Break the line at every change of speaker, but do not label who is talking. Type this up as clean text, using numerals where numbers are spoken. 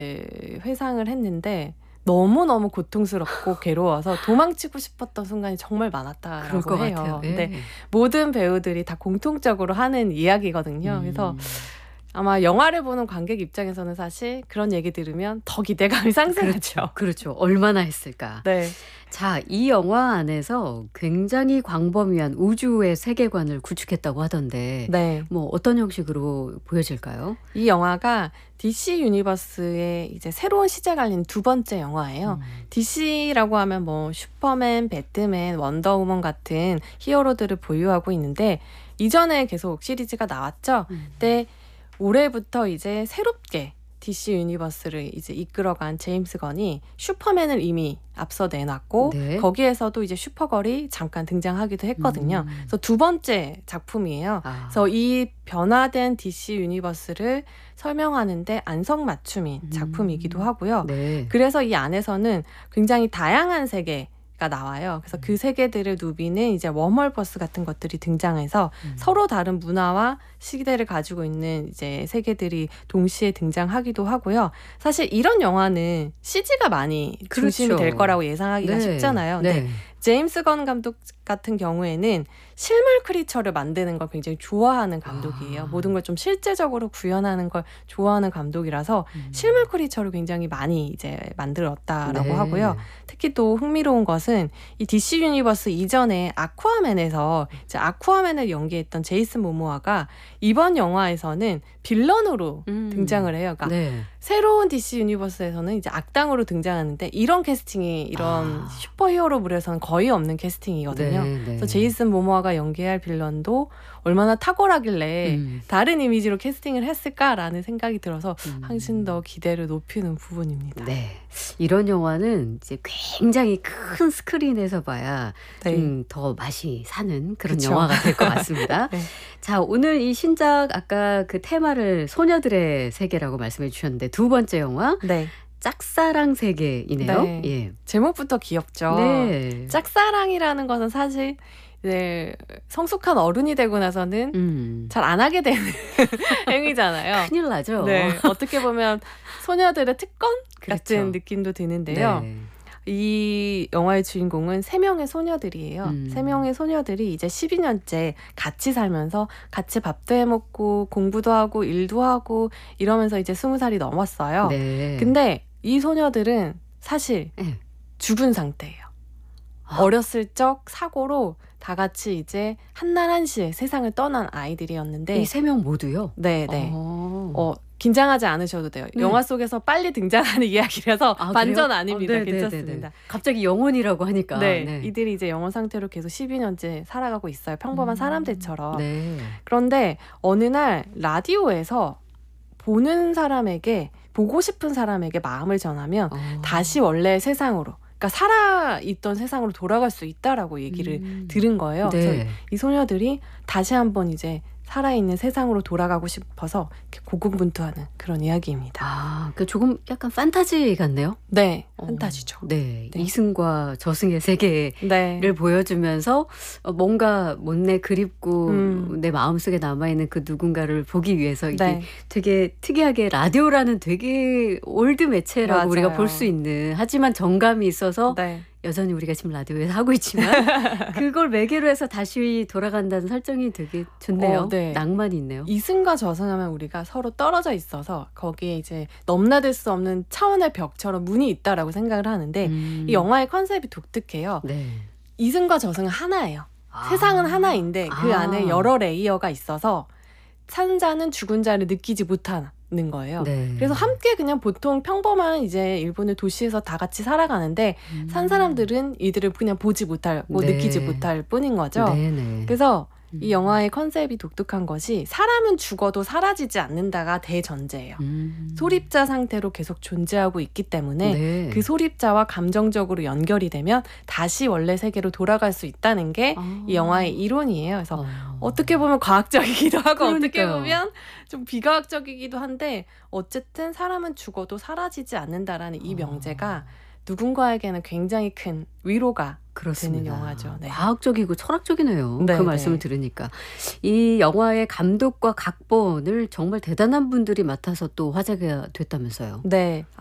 회상을 했는데 너무너무 고통스럽고 괴로워서 도망치고 싶었던 순간이 정말
그럴 것
많았다라고 해요.
같아요.
근데
예.
모든 배우들이 다 공통적으로 하는 이야기거든요. 그래서 아마 영화를 보는 관객 입장에서는 사실 그런 얘기 들으면 더 기대감이 상승하죠.
그렇죠. 얼마나 했을까.
네.
자, 이 영화 안에서 굉장히 광범위한 우주의 세계관을 구축했다고 하던데
네.
뭐 어떤 형식으로 보여질까요?
이 영화가 DC 유니버스의 이제 새로운 시작을 알린 두 번째 영화예요. DC라고 하면 뭐 슈퍼맨, 배트맨, 원더우먼 같은 히어로들을 보유하고 있는데 이전에 계속 시리즈가 나왔죠. 근데 올해부터 이제 새롭게 DC 유니버스를 이제 이끌어간 제임스 건이 슈퍼맨을 이미 앞서 내놨고
네.
거기에서도 이제 슈퍼걸이 잠깐 등장하기도 했거든요. 그래서 두 번째 작품이에요.
아.
그래서 이 변화된 DC 유니버스를 설명하는데 안성맞춤인 작품이기도 하고요.
네.
그래서 이 안에서는 굉장히 다양한 세계가 나와요. 그래서 그 세계들을 누비는 이제 웜월버스 같은 것들이 등장해서 서로 다른 문화와 시대를 가지고 있는 이제 세계들이 동시에 등장하기도 하고요. 사실 이런 영화는 CG가 많이 중심이
그렇죠.
될 거라고 예상하기가 쉽잖아요. 근데
네.
제임스 건 감독 같은 경우에는 실물 크리처를 만드는 걸 굉장히 좋아하는 감독이에요. 모든 걸 좀 실제적으로 구현하는 걸 좋아하는 감독이라서 실물 크리처를 굉장히 많이 이제 만들었다라고
네.
하고요. 특히 또 흥미로운 것은 이 DC 유니버스 이전에 아쿠아맨에서 이제 아쿠아맨을 연기했던 제이슨 모모아가 이번 영화에서는 빌런으로 등장을 해요. 그러니까
네.
새로운 DC 유니버스에서는 이제 악당으로 등장하는데 이런 캐스팅이 이런 슈퍼히어로물에서는 거의 없는 캐스팅이거든요.
네, 네.
그래서 제이슨 모모아가 연기할 빌런도 얼마나 탁월하길래 다른 이미지로 캐스팅을 했을까라는 생각이 들어서 훨씬 더 기대를 높이는 부분입니다.
네. 이런 영화는 이제 굉장히 큰 스크린에서 봐야
네.
좀 더 맛이 사는 그런
그쵸.
영화가 될 것 같습니다.
네.
자, 오늘 이 신작 아까 그 테마를 소녀들의 세계라고 말씀해 주셨는데 두 번째 영화
네.
짝사랑 세계이네요.
네.
예.
제목부터 귀엽죠.
네.
짝사랑이라는 것은 사실 이제 성숙한 어른이 되고 나서는 잘 안 하게 되는 행위잖아요.
큰일 나죠.
네, 어떻게 보면 소녀들의 특권
그렇죠.
같은 느낌도 드는데요.
네.
이 영화의 주인공은 3명의 소녀들이에요. 3명의 소녀들이 이제 12년째 같이 살면서 같이 밥도 해먹고 공부도 하고 일도 하고 이러면서 이제 20살이 넘었어요.
네.
근데 이 소녀들은 사실
네.
죽은 상태예요.
아.
어렸을 적 사고로 다 같이 이제 한날 한시에 세상을 떠난 아이들이었는데
이 세 명 모두요?
네. 긴장하지 않으셔도 돼요.
네.
영화 속에서 빨리 등장하는 이야기라서
아,
반전
그래요?
아닙니다.
네, 네,
괜찮습니다.
네, 네. 갑자기 영혼이라고 하니까.
네, 이들이 이제 영혼 상태로 계속 12년째 살아가고 있어요. 평범한 사람들처럼.
네.
그런데 어느 날 라디오에서 보는 사람에게 보고 싶은 사람에게 마음을 전하면 다시 원래 세상으로 그러니까 살아있던 세상으로 돌아갈 수 있다라고 얘기를 들은 거예요.
네.
그래서 이 소녀들이 다시 한번 이제 살아있는 세상으로 돌아가고 싶어서 이렇게 고군분투하는 그런 이야기입니다.
아, 그 조금 약간 판타지 같네요.
네, 판타지죠.
네.
네.
이승과 저승의 세계를
네.
보여주면서 뭔가 못내 그립고 내 마음속에 남아있는 그 누군가를 보기 위해서 이게
네.
되게 특이하게 라디오라는 되게 올드 매체라고
맞아요.
우리가 볼 수 있는 하지만 정감이 있어서
네.
여전히 우리가 지금 라디오에서 하고 있지만 그걸 매개로 해서 다시 돌아간다는 설정이 되게 좋네요.
네.
낭만이 있네요.
이승과 저승하면 우리가 서로 떨어져 있어서 거기에 이제 넘나들 수 없는 차원의 벽처럼 문이 있다라고 생각을 하는데 이 영화의 컨셉이 독특해요.
네.
이승과 저승은 하나예요. 세상은 하나인데 그 안에 여러 레이어가 있어서 산 자는 죽은 자를 느끼지 못하는 거예요.
네.
그래서 함께 그냥 보통 평범한 이제 일본의 도시에서 다 같이 살아가는데 산 사람들은 이들을 그냥 보지 못하고
네.
느끼지 못할 뿐인 거죠.
네네.
그래서 이 영화의 컨셉이 독특한 것이 사람은 죽어도 사라지지 않는다가 대전제예요. 소립자 상태로 계속 존재하고 있기 때문에
네.
그 소립자와 감정적으로 연결이 되면 다시 원래 세계로 돌아갈 수 있다는 게 이 영화의 이론이에요. 그래서 어떻게 보면 과학적이기도 하고 어떻게
그러니까요.
보면 좀 비과학적이기도 한데 어쨌든 사람은 죽어도 사라지지 않는다라는 이 명제가 누군가에게는 굉장히 큰 위로가
그렇습니다.
되는 영화죠. 네.
과학적이고 철학적이네요.
네,
그 말씀을
네.
들으니까. 이 영화의 감독과 각본을 정말 대단한 분들이 맡아서 또 화제가 됐다면서요.
네.